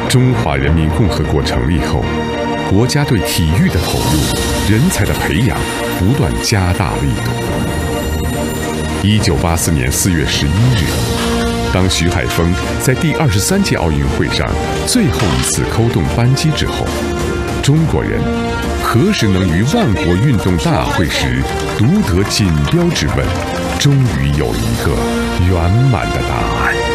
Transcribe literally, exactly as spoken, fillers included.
中华人民共和国成立后，国家对体育的投入、人才的培养不断加大力度。一九八四年四月十一日，当徐海峰在第二十三届奥运会上最后一次扣动扳机之后，中国人何时能于万国运动大会时独得锦标之问，终于有一个圆满的答案。